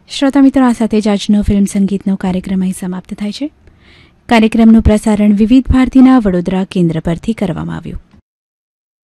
શ્રોતા મિત્રો, આ સાથે જ આજનો ફિલ્મ સંગીતનો કાર્યક્રમ અહીં સમાપ્ત થાય છે. કાર્યક્રમનું પ્રસારણ વિવિધ ભારતીના વડોદરા કેન્દ્ર પરથી કરવામાં આવ્યું.